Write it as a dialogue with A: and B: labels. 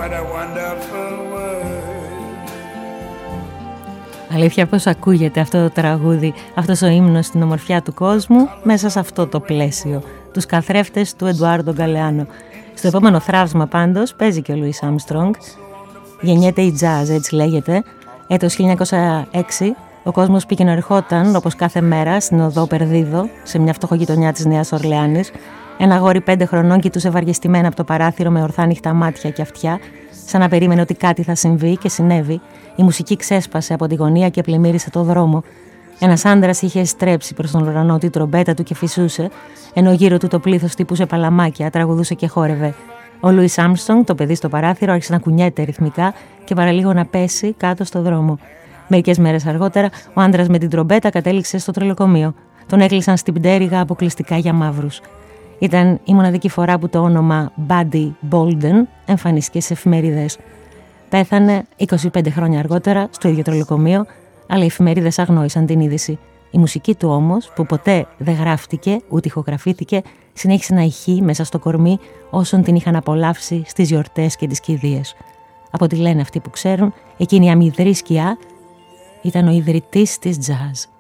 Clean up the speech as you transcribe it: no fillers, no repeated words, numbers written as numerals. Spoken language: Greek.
A: what a wonderful world.
B: Αλήθεια, πώς ακούγεται αυτό το τραγούδι, αυτός ο ύμνος στην ομορφιά του κόσμου μέσα σε αυτό το πλαίσιο, τους καθρέφτες του Εντουάρντο Γκαλεάνο. Στο επόμενο θράψμα πάντως παίζει και ο Λουίς Άρμστρονγκ. Γεννιέται η jazz, έτσι λέγεται. Έτος 1906, ο κόσμος πήγαινε ερχόταν όπως κάθε μέρα στην οδό Περδίδο, σε μια φτωχογειτονιά της Νέας Ορλεάνης. Ένα αγόρι 5 χρονών κοιτούσε βαριεστημένα από το παράθυρο με ορθά ανοιχτά μάτια και αυτιά, σαν να περίμενε ότι κάτι θα συμβεί, και συνέβη. Η μουσική ξέσπασε από τη γωνία και πλημμύρισε το δρόμο. Ένας άντρας είχε στρέψει προς τον ουρανό τη τρομπέτα του και φυσούσε, ενώ γύρω του το πλήθος τύπουσε παλαμάκια, τραγουδούσε και χόρευε. Ο Λουίς Άρμστρονγκ, το παιδί στο παράθυρο, άρχισε να κουνιέται ρυθμικά και παραλίγο να πέσει κάτω στο δρόμο. Μερικές μέρες αργότερα, ο άντρας με την τρομπέτα κατέληξε στο τρελοκομείο. Τον έκλεισαν στην πτέρυγα αποκλειστικά για μαύρους. Ήταν η μοναδική φορά που το όνομα Buddy Bolden εμφανίστηκε σε εφημερίδες. Πέθανε 25 χρόνια αργότερα στο ίδιο τρελοκομείο, αλλά οι εφημερίδες αγνόησαν την είδηση. Η μουσική του όμως, που ποτέ δεν γράφτηκε ούτε ηχογραφήθηκε, συνέχισε να ηχεί μέσα στο κορμί όσων την είχαν απολαύσει στις γιορτές και τις κηδείες. Από ό,τι λένε αυτοί που ξέρουν, εκείνη η αμυδρή σκιά ήταν ο ιδρυτής της jazz.